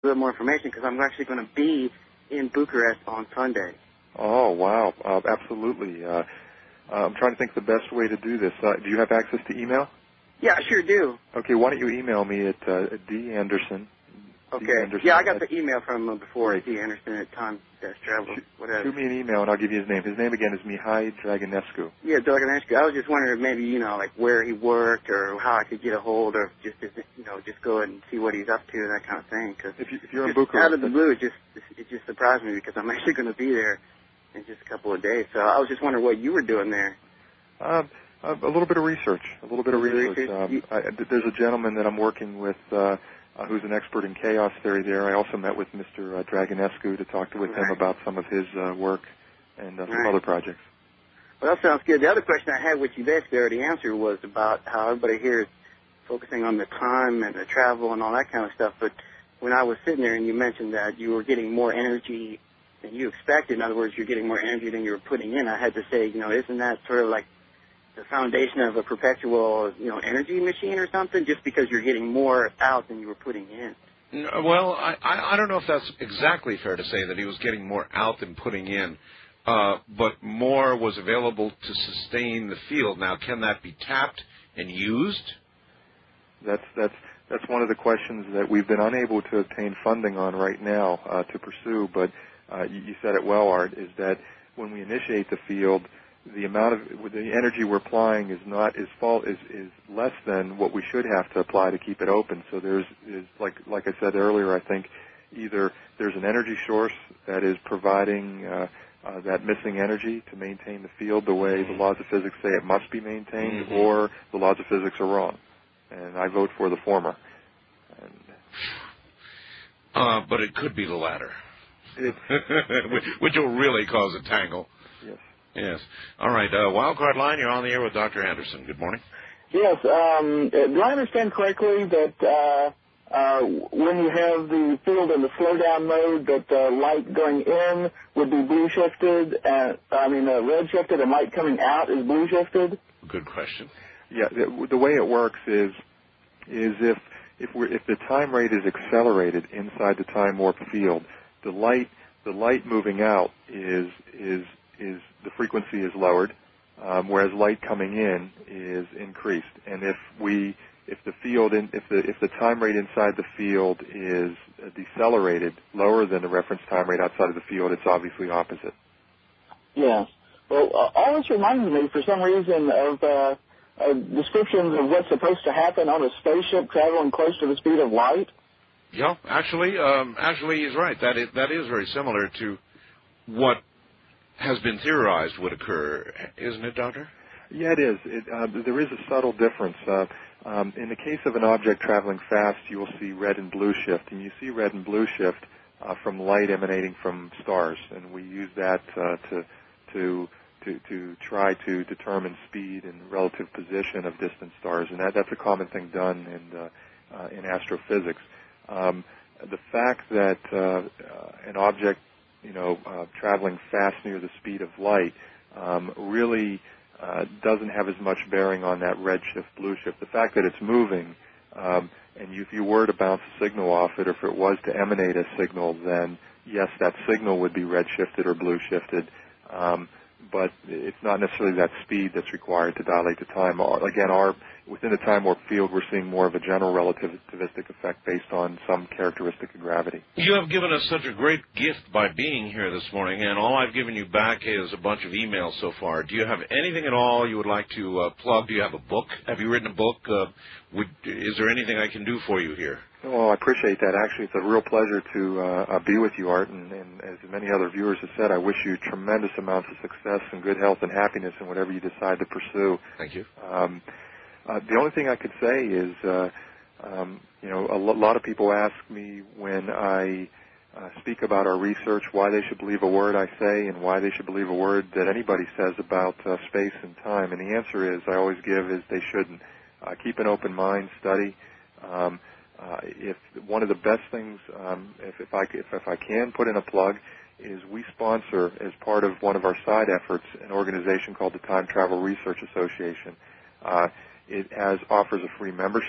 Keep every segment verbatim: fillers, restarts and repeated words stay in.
a little more information because I'm actually going to be in Bucharest on Sunday. Oh, wow. Uh, absolutely. Uh, I'm trying to think the best way to do this. Uh, do you have access to email? Yeah, I sure do. Okay, why don't you email me at uh, D. Anderson. Okay. D. Anderson Yeah, I got at, the email from uh, before, D. Anderson at Time Travel, whatever. Shoot me an email and I'll give you his name. His name again is Mihai Dragonescu. Yeah, Dragonescu. I was just wondering if maybe, you know, like where he worked or how I could get a hold of just, you know, just go and see what he's up to and that kind of thing. Cause if, you, if you're in Bucharest. Out of the blue, it just, it just surprised me because I'm actually going to be there in just a couple of days. So I was just wondering what you were doing there. Um, uh, a little bit of research. A little bit of research. research. Um, I, there's a gentleman that I'm working with uh, uh, who's an expert in chaos theory there. I also met with Mister Uh, Dragonescu to talk to, with right. him about some of his uh, work and uh, some right. other projects. Well, that sounds good. The other question I had, which you basically already answered, was about how everybody here is focusing on the time and the travel and all that kind of stuff. But when I was sitting there and you mentioned that you were getting more energy than you expected, in other words, you're getting more energy than you were putting in, I had to say, you know, isn't that sort of like the foundation of a perpetual, you know, energy machine or something, just because you're getting more out than you were putting in? Well, I, I don't know if that's exactly fair to say that he was getting more out than putting in, uh, but more was available to sustain the field. Now, can that be tapped and used? That's that's that's one of the questions that we've been unable to obtain funding on right now uh, to pursue. But uh, you, you said it well, Art, is that when we initiate the field, the amount of the energy we're applying is not is fault is is less than what we should have to apply to keep it open. So there's is like like I said earlier, I think either there's an energy source that is providing uh, uh, that missing energy to maintain the field the way the laws of physics say it must be maintained, mm-hmm. or the laws of physics are wrong. And I vote for the former. And uh, but it could be the latter, it, which will really cause a tangle. Yes. Yes. All right. Uh, Wildcard Line, you're on the air with Doctor Anderson. Good morning. Yes. Um, do I understand correctly that uh, uh, when you have the field in the slowdown mode, that uh, light going in would be blue shifted, and I mean uh, red shifted, and light coming out is blue shifted? Good question. Yeah. The, the way it works is is if if we're if the time rate is accelerated inside the time warp field, the light the light moving out is is is the frequency is lowered, um, whereas light coming in is increased. And if we, if the field, in, if the if the time rate inside the field is decelerated, lower than the reference time rate outside of the field, it's obviously opposite. Yeah. Well, uh, all this reminds me, for some reason, of uh, uh, descriptions of what's supposed to happen on a spaceship traveling close to the speed of light. Yeah, actually, um, actually, he's right. That is, that is very similar to what has been theorized would occur, isn't it, Doctor? Yeah, it is. It, uh, there is a subtle difference. Uh, um, in the case of an object traveling fast, you will see red and blue shift, and you see red and blue shift uh, from light emanating from stars, and we use that uh, to to to to try to determine speed and relative position of distant stars, and that that's a common thing done in uh, uh, in astrophysics. Um, the fact that uh, uh, an object you know, uh, traveling fast near the speed of light um, really uh, doesn't have as much bearing on that red shift, blue shift. The fact that it's moving, um, and if you were to bounce a signal off it, or if it was to emanate a signal, then yes, that signal would be red shifted or blue shifted, um, but it's not necessarily that speed that's required to dilate the time. Again, our within the time warp field, we're seeing more of a general relativistic effect based on some characteristic of gravity. You have given us such a great gift by being here this morning, and all I've given you back is a bunch of emails so far. Do you have anything at all you would like to uh, plug? Do you have a book? Have you written a book? Uh, would, is there anything I can do for you here? Well, I appreciate that. Actually, it's a real pleasure to uh, be with you, Art, and, and as many other viewers have said, I wish you tremendous amounts of success and good health and happiness in whatever you decide to pursue. Thank you. Um, Uh, the only thing I could say is, uh, um, you know, a lo- lot of people ask me when I uh, speak about our research why they should believe a word I say and why they should believe a word that anybody says about uh, space and time. And the answer is, I always give, is they shouldn't. Uh, keep an open mind, study. Um, uh, if one of the best things, um, if, if, I, if, if I can put in a plug, is we sponsor, as part of one of our side efforts, an organization called the Time Travel Research Association. Uh, It has offers a free membership.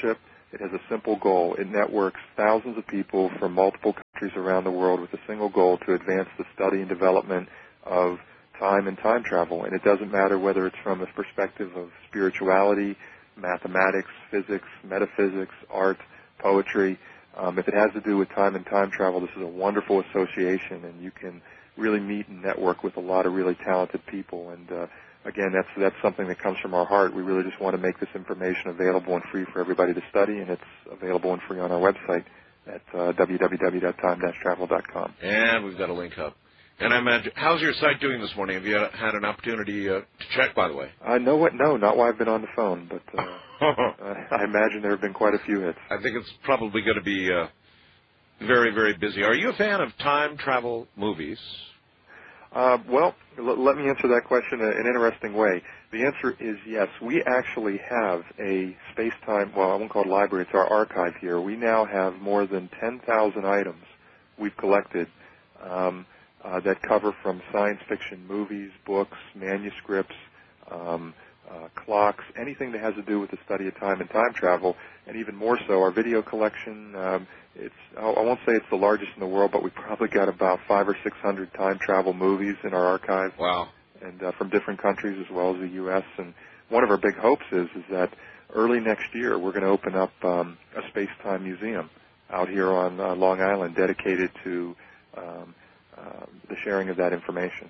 It has a simple goal. It networks thousands of people from multiple countries around the world with a single goal to advance the study and development of time and time travel. And it doesn't matter whether it's from a perspective of spirituality, mathematics, physics, metaphysics, art, poetry. Um, if it has to do with time and time travel, this is a wonderful association, and you can really meet and network with a lot of really talented people. And uh, again, that's that's something that comes from our heart. We really just want to make this information available and free for everybody to study, and it's available and free on our website at uh, w w w dot time dash travel dot com. And we've got a link up. And I imagine, how's your site doing this morning? Have you had, had an opportunity uh, to check, by the way? Uh, no, what? No, not while I've been on the phone, but uh, uh, I imagine there have been quite a few hits. I think it's probably going to be uh, very, very busy. Are you a fan of time travel movies? Uh, well, l- let me answer that question in an interesting way. The answer is yes. We actually have a space-time, well, I won't call it library, it's our archive here. We now have more than ten thousand items we've collected um, uh, that cover from science fiction movies, books, manuscripts, um, uh, clocks, anything that has to do with the study of time and time travel, and even more so, our video collection. Um, it's I won't say it's the largest in the world, but we've probably got about five or six hundred time travel movies in our archive. Wow! And uh, from different countries as well as the U S And one of our big hopes is is that early next year we're going to open up um, a space-time museum out here on uh, Long Island dedicated to um, uh, the sharing of that information.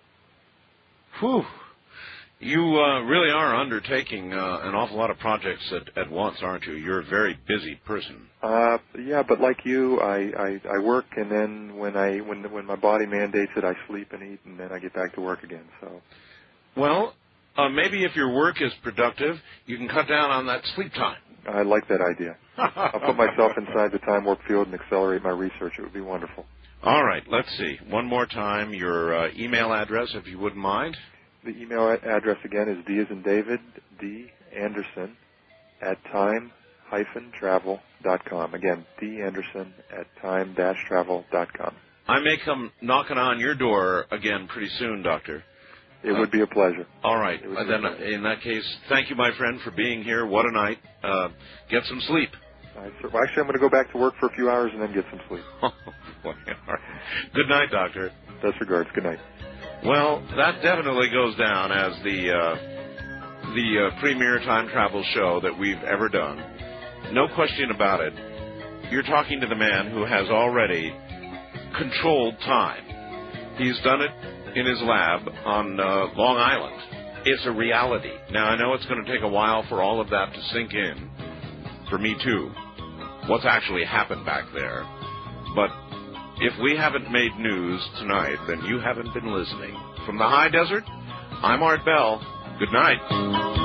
Whew. You uh, really are undertaking uh, an awful lot of projects at, at once, aren't you? You're a very busy person. Uh, yeah, but like you, I, I, I work, and then when I when when my body mandates it, I sleep and eat, and then I get back to work again. So, well, uh, maybe if your work is productive, you can cut down on that sleep time. I like that idea. I'll put myself inside the time warp field and accelerate my research. It would be wonderful. All right, let's see. One more time, your uh, email address, if you wouldn't mind. The email address again is D as in David, D Anderson at time hyphen travel dot com. Again, D Anderson at time dash travel dot com. I may come knocking on your door again pretty soon, Doctor. It uh, would be a pleasure. All right. Uh, then, in that case, thank you, my friend, for being here. What a night. Uh, get some sleep. All right, sir. Well, actually, I'm going to go back to work for a few hours and then get some sleep. All right. Good night, Doctor. Best regards. Good night. Well, that definitely goes down as the uh, the uh, premier time travel show that we've ever done. No question about it. You're talking to the man who has already controlled time. He's done it in his lab on uh, Long Island. It's a reality. Now, I know it's going to take a while for all of that to sink in. For me, too. What's actually happened back there. But if we haven't made news tonight, then you haven't been listening. From the high desert, I'm Art Bell. Good night.